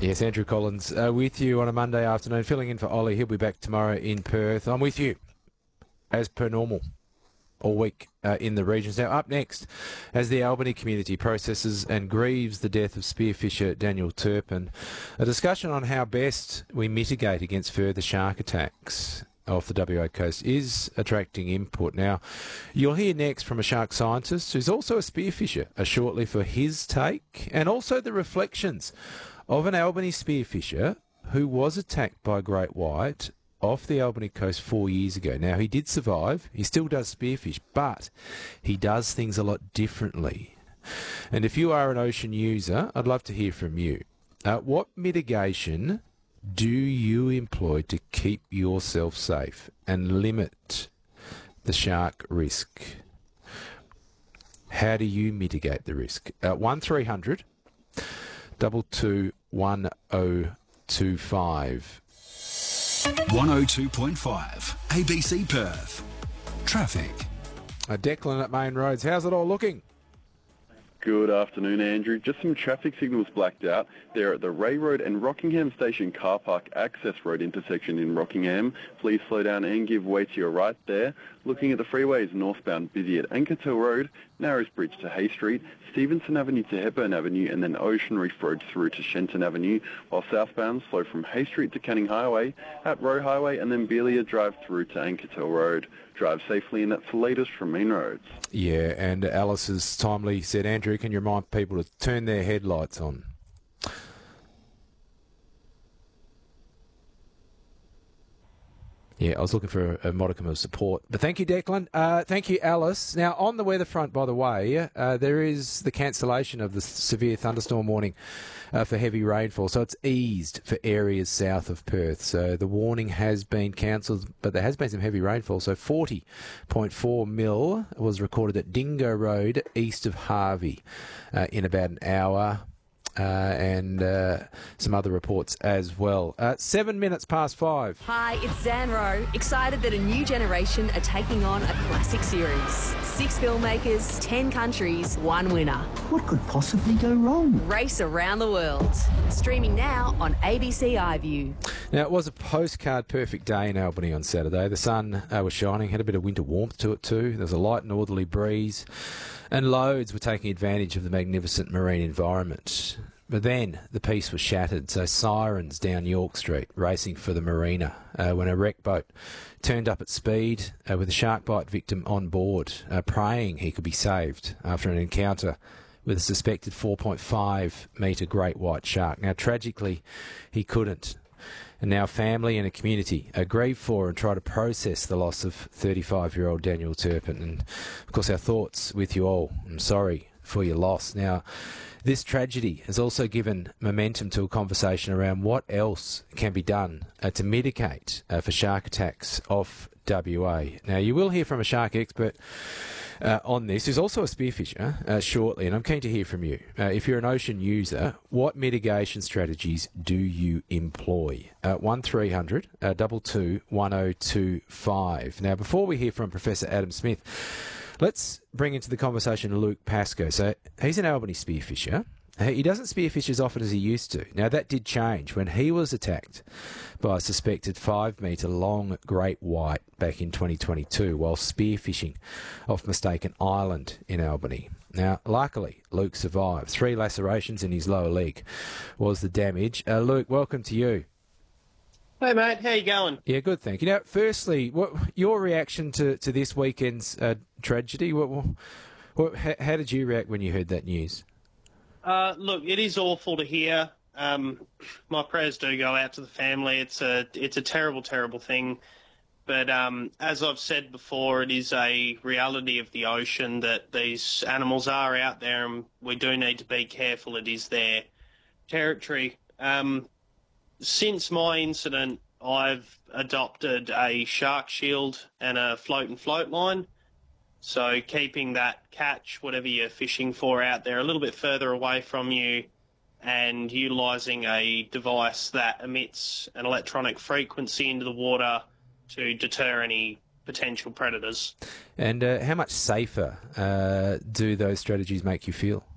Yes, Andrew Collins with you on a Monday afternoon, filling in for Ollie. He'll be back tomorrow in Perth. I'm with you, as per normal, all week in the regions. Now, up next, as the Albany community processes and grieves the death of spearfisher Daniel Turpin, a discussion on how best we mitigate against further shark attacks off the WA coast is attracting input. Now, you'll hear next from a shark scientist who's also a spearfisher, shortly for his take, and also the reflections of an Albany spearfisher who was attacked by great white off the Albany coast 4 years ago. Now, he did survive. He still does spearfish, but he does things a lot differently. And if you are an ocean user, I'd love to hear from you. What mitigation do you employ to keep yourself safe and limit the shark risk? How do you mitigate the risk? 1300 221 102.5 ABC Perth. Traffic. Declan at Main Roads. How's it all looking? Good afternoon, Andrew. Just some traffic signals blacked out. They're at the Ray Road and Rockingham Station car park access road intersection in Rockingham. Please slow down and give way to your right there. Looking at the freeways, northbound busy at Ankertel Road, Narrows Bridge to Hay Street, Stevenson Avenue to Hepburn Avenue, and then Ocean Reef Road through to Shenton Avenue, while southbound slow from Hay Street to Canning Highway, at Roe Highway, and then Belia Drive through to Ankertel Road. Drive safely, and that's the latest from Main Roads. Yeah, and Alice has timely said, Andrew, can you remind people to turn their headlights on? Yeah, I was looking for a modicum of support. But thank you, Declan. Thank you, Alice. Now, on the weather front, by the way, there is the cancellation of the severe thunderstorm warning for heavy rainfall. So it's eased for areas south of Perth. So the warning has been cancelled, but there has been some heavy rainfall. So 40.4 mil was recorded at Dingo Road, east of Harvey, in about an hour. And some other reports as well. 7 minutes past 5. Hi, it's Zan Rowe, excited that a new generation are taking on a classic series. 6 filmmakers, 10 countries, 1 winner. What could possibly go wrong? Race around the world. Streaming now on ABC iView. Now, it was a postcard perfect day in Albany on Saturday. The sun was shining, had a bit of winter warmth to it too. There was a light northerly breeze, and loads were taking advantage of the magnificent marine environment. But then the peace was shattered, so sirens down York Street racing for the marina when a wreck boat turned up at speed with a shark bite victim on board, praying he could be saved after an encounter with a suspected 4.5 metre great white shark. Now, tragically, he couldn't. And now family and a community grieve for and try to process the loss of 35-year-old Daniel Turpin. And, of course, our thoughts with you all. I'm sorry for your loss. Now, this tragedy has also given momentum to a conversation around what else can be done to mitigate for shark attacks off WA. Now, you will hear from a shark expert on this, who's also a spearfisher, shortly, and I'm keen to hear from you. If you're an ocean user, what mitigation strategies do you employ? 1300 221 1025. Now, before we hear from Professor Adam Smith, let's bring into the conversation Luke Pascoe. So he's an Albany spearfisher. He doesn't spearfish as often as he used to. Now, that did change when he was attacked by a suspected 5-metre long great white back in 2022 while spearfishing off Mistaken Island in Albany. Now, luckily, Luke survived. 3 lacerations in his lower leg was the damage. Luke, welcome to you. Hey, mate. How you going? Yeah, good, thank you. Now, firstly, what your reaction to this weekend's tragedy? How did you react when you heard that news? Look, it is awful to hear. My prayers do go out to the family. It's a terrible, terrible thing. But as I've said before, it is a reality of the ocean that these animals are out there, and we do need to be careful. It is their territory. Since my incident, I've adopted a shark shield and a float and float line. So keeping that catch, whatever you're fishing for out there, a little bit further away from you, and utilising a device that emits an electronic frequency into the water to deter any potential predators. And how much safer do those strategies make you feel?